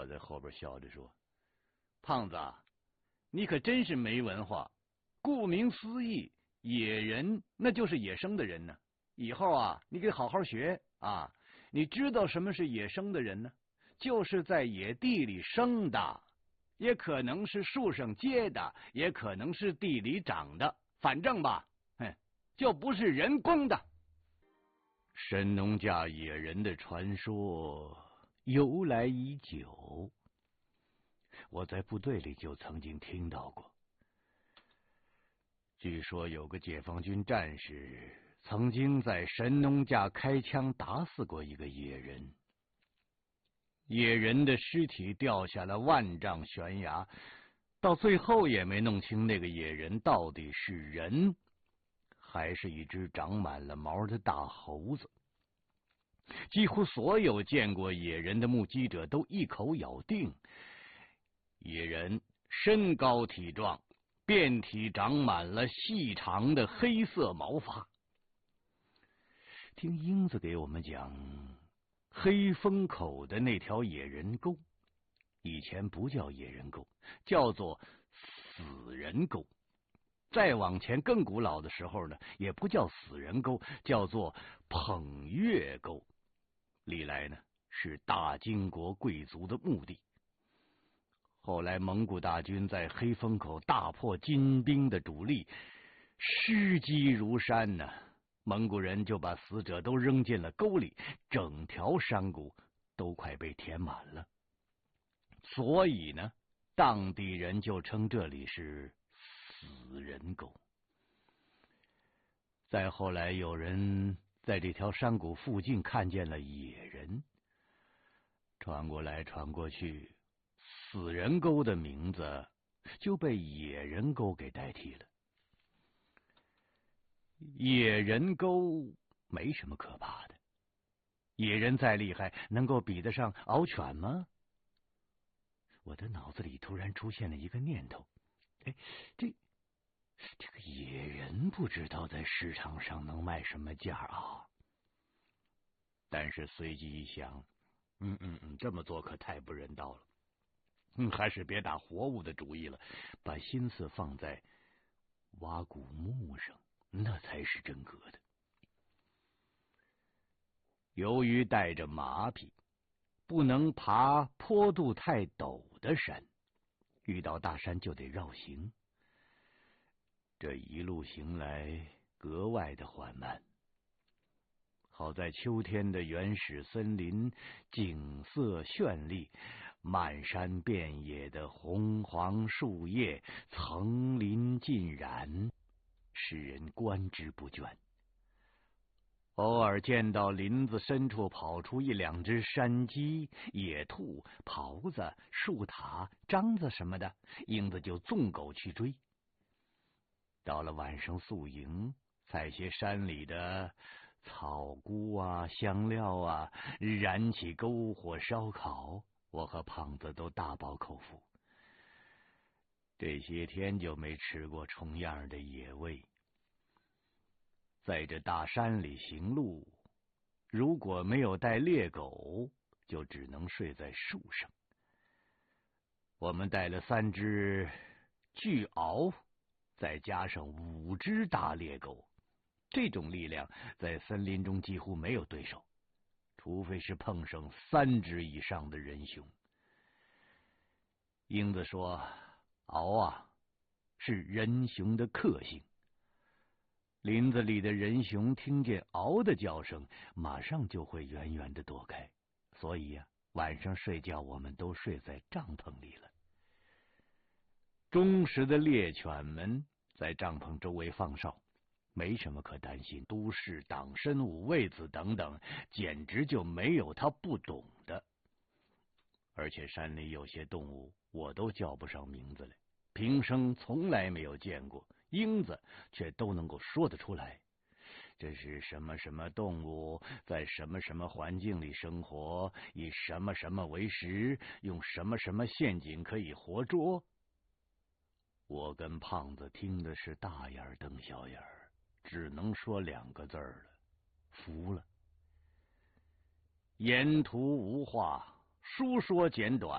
我在后边笑着说：“胖子，你可真是没文化。顾名思义，野人那就是野生的人呢。以后啊，你得好好学啊。你知道什么是野生的人呢？就是在野地里生的，也可能是树上结的，也可能是地里长的，反正吧，就不是人工的。”神农架野人的传说由来已久，我在部队里就曾经听到过。据说有个解放军战士曾经在神农架开枪打死过一个野人，野人的尸体掉下了万丈悬崖，到最后也没弄清那个野人到底是人还是一只长满了毛的大猴子。几乎所有见过野人的目击者都一口咬定，野人身高体壮，遍体长满了细长的黑色毛发。听英子给我们讲，黑风口的那条野人沟以前不叫野人沟，叫做死人沟。再往前更古老的时候呢，也不叫死人沟，叫做捧月沟。历来呢是大金国贵族的墓地。后来蒙古大军在黑风口大破金兵的主力，尸积如山呢，蒙古人就把死者都扔进了沟里，整条山谷都快被填满了。所以呢，当地人就称这里是死人沟。再后来有人在这条山谷附近看见了野人，传过来传过去，死人沟的名字就被野人沟给代替了。野人沟没什么可怕的，野人再厉害，能够比得上獒犬吗？我的脑子里突然出现了一个念头，这个野人不知道在市场上能卖什么价啊？但是随即一想，这么做可太不人道了。还是别打活物的主意了，把心思放在挖古墓上，那才是真格的。由于带着马匹，不能爬坡度太陡的山，遇到大山就得绕行。这一路行来格外的缓慢。好在秋天的原始森林景色绚丽，漫山遍野的红黄树叶层林尽染，使人观之不倦。偶尔见到林子深处跑出一两只山鸡、野兔、狍子、树獭、獐子什么的，英子就纵狗去追。到了晚上宿营，采些山里的草菇啊、香料啊，燃起篝火烧烤，我和胖子都大饱口福。这些天就没吃过重样的野味。在这大山里行路，如果没有带猎狗，就只能睡在树上。我们带了3只巨獒，再加上5只大猎狗，这种力量在森林中几乎没有对手，除非是碰上3只以上的人熊。英子说，獒啊，是人熊的克星。林子里的人熊听见獒的叫声，马上就会远远的躲开，所以晚上睡觉我们都睡在帐篷里了。忠实的猎犬们在帐篷周围放哨，没什么可担心。都市党参、五味子等等，简直就没有他不懂的。而且山里有些动物我都叫不上名字来，平生从来没有见过，英子却都能够说得出来。这是什么什么动物，在什么什么环境里生活，以什么什么为食，用什么什么陷阱可以活捉。我跟胖子听的是大眼瞪小眼，只能说2个字了：服了。沿途无话，书说简短。